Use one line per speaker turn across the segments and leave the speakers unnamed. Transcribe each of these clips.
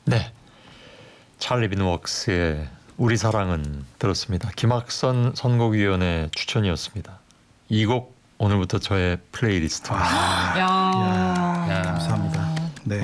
네, 찰리 빈웍스의 우리 사랑은 들었습니다. 김학선 선곡위원회 추천이었습니다. 이 곡 오늘부터 저의 플레이리스트입니다.
야,
감사합니다. 네.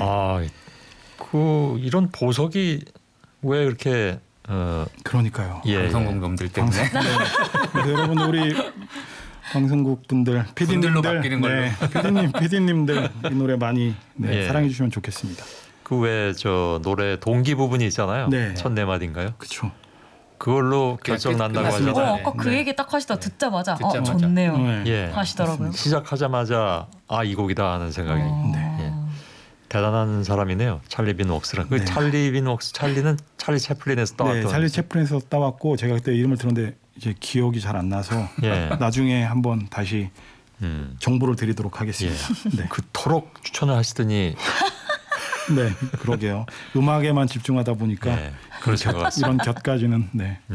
이런 보석이 왜 그렇게
그러니까요.
방송국 놈들 때문에.
그래서 여러분 우리 방송국 분들,
분들로 바뀌는 걸로.
PD님들 이 노래 많이 사랑해 주시면 좋겠습니다.
그 외에 저 노래 동기 부분이 있잖아요.
네.
첫 네 마디인가요?
그렇죠.
그걸로 결정 난다고 하잖아요.
아까 그 얘기 딱 하시다 듣자마자
듣자마자.
좋네요.
예.
하시더라고요.
시작하자마자 이 곡이다 하는 생각이.
네.
대단한 사람이네요. 찰리 빈웍스랑. 그 찰리 빈웍스 찰리는 찰리 채플린에서 따왔던.
네, 찰리 채플린에서 따왔고 제가 그때 이름을 들었는데 이제 기억이 잘 안 나서 나중에 한번 다시 정보를 드리도록 하겠습니다. 네.
그토록 추천을 하시더니
네, 그러게요. 음악에만 집중하다 보니까
그렇죠.
이런 곁까지는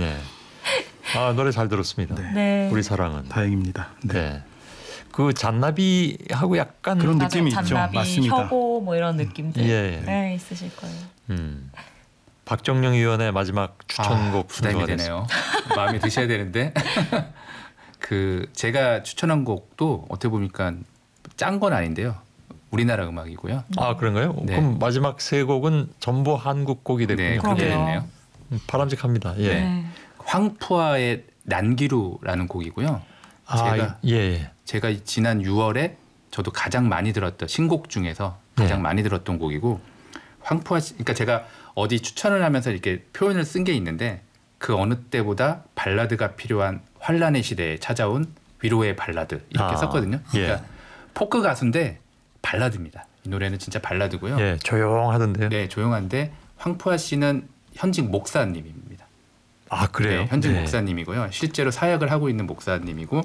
노래 잘 들었습니다.
네.
우리 사랑은
다행입니다. 네.
그 잔나비하고 약간
그런 느낌이 있죠.
잔나비,
맞습니다.
혁오 뭐 이런 느낌들
예.
있으실 거예요.
박정영 의원의 마지막 추천곡
부담이 되네요. 마음에 드셔야 되는데 그 제가 추천한 곡도 어떻게 보니까 짠 건 아닌데요. 우리나라 음악이고요.
그런가요?
네.
그럼 마지막 세 곡은 전부 한국 곡이 됐군요.
네, 그렇게 됐네요.
바람직합니다. 예.
네.
황푸아의 난기루라는 곡이고요. 제가 지난 6월에 저도 가장 많이 들었던 신곡 중에서 가장 많이 들었던 곡이고 황푸아 그러니까 제가 어디 추천을 하면서 이렇게 표현을 쓴 게 있는데 그 어느 때보다 발라드가 필요한 환란의 시대에 찾아온 위로의 발라드 이렇게 썼거든요. 그러니까 포크 가수인데 발라드입니다. 이 노래는 진짜 발라드고요.
예, 조용하던데요.
네, 조용한데 황푸아 씨는 현직 목사님입니다.
그래요?
네, 현직 목사님이고요. 실제로 사역을 하고 있는 목사님이고,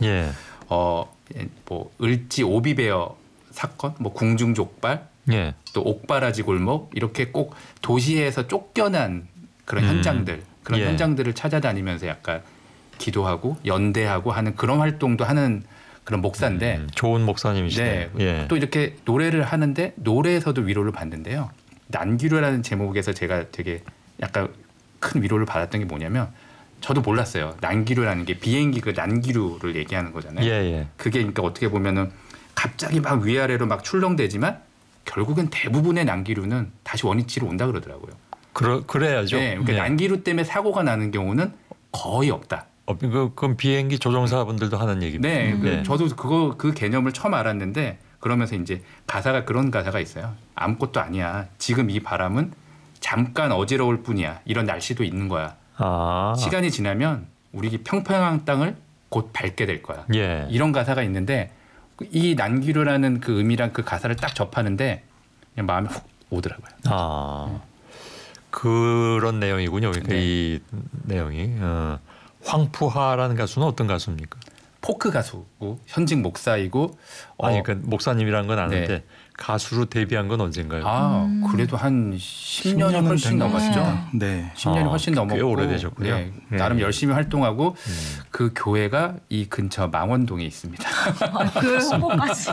뭐 을지 오비베어 사건, 뭐 궁중족발, 또 옥바라지 골목 이렇게 꼭 도시에서 쫓겨난 그런 현장들, 그런 현장들을 찾아다니면서 약간 기도하고 연대하고 하는 그런 활동도 하는 그런 목사인데
좋은 목사님이시네요.
또 이렇게 노래를 하는데 노래에서도 위로를 받는데요. 난기류라는 제목에서 제가 되게 약간 큰 위로를 받았던 게 뭐냐면 저도 몰랐어요. 난기류라는 게 비행기 그 난기류를 얘기하는 거잖아요. 그게 그러니까 어떻게 보면은 갑자기 막 위아래로 막 출렁대지만 결국엔 대부분의 난기류는 다시 원위치로 온다 그러더라고요.
그래야죠.
네, 그러니까 난기류 때문에 사고가 나는 경우는 거의 없다.
그럼 비행기 조종사분들도 하는 얘기입니다.
네, 저도 그 개념을 처음 알았는데 그러면서 이제 그런 가사가 있어요. 아무것도 아니야. 지금 이 바람은 잠깐 어지러울 뿐이야. 이런 날씨도 있는 거야. 시간이 지나면 우리 평평한 땅을 곧 밟게 될 거야. 이런 가사가 있는데 이 난기류라는 그 의미랑 그 가사를 딱 접하는데 그냥 마음에 훅 오더라고요.
그런 내용이군요. 그러니까 이 내용이. 황푸하라는 가수는 어떤 가수입니까?
포크 가수고 현직 목사이고
그러니까 목사님이란 건 아는데 가수로 데뷔한 건 언젠가요?
그래도 한 10년이 훨씬 넘었죠.
네.
10년이 훨씬 넘었고
꽤 오래되셨군요.
나름 열심히 활동하고 그 교회가 이 근처 망원동에 있습니다.
그 홍보까지.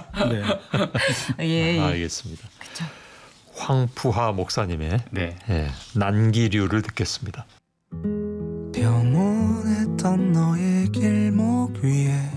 알겠습니다. 그쵸. 황푸하 목사님의 난기류를 듣겠습니다.
평온했던 너의 길목 위에